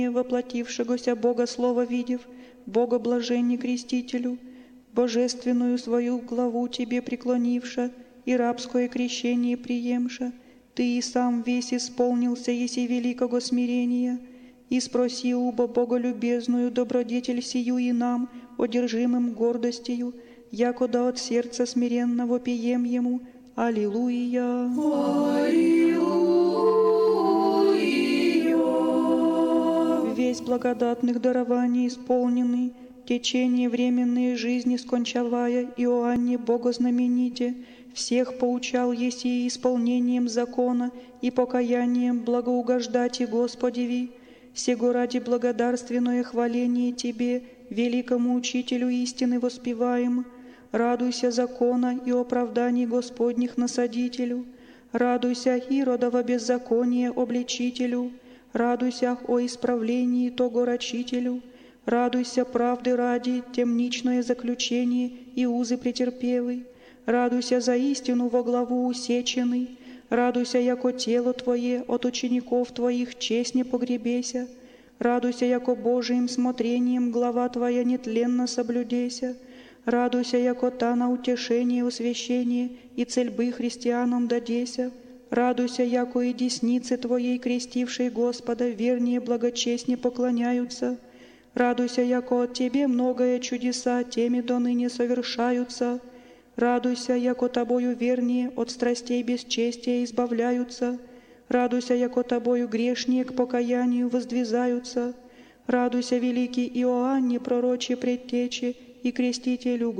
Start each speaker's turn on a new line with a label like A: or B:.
A: воплотившегося Бога Слова видев, Бога блаженни крестителю, божественную свою главу тебе преклонивша и рабское крещение приемша, ты и сам весь исполнился еси великого смирения, и спроси уба боголюбезную добродетель сию и нам, одержимым гордостью, якода от сердца смиренного пием ему. Аллилуйя! Аллилуйя! Весь благодатных дарований исполненный, течение временной жизни скончавая, Иоанне Богознамените, всех поучал еси исполнением закона и покаянием благоугождати Господеви, сего ради благодарственное хваление Тебе, великому Учителю истины воспеваем. Радуйся закона и оправданий Господних насадителю, радуйся Иродова беззакония обличителю, радуйся о исправлении того рачителю, радуйся правды ради темничное заключение и узы претерпевый, радуйся за истину во главу усеченный, радуйся, яко тело Твое от учеников Твоих честь не погребеся, радуйся, яко Божиим смотрением глава Твоя нетленно соблюдеся, радуйся, яко та на утешение, освящение и цельбы христианам дадеся, радуйся, яко и десницы Твоей, крестившей Господа, вернее благочестне поклоняются, радуйся, яко от Тебе многое чудеса теми до ныне совершаются, радуйся, яко Тобою вернее от страстей бесчестия избавляются, радуйся, яко Тобою грешнее к покаянию воздвизаются, радуйся, великий Иоанне, пророче предтече и крестителю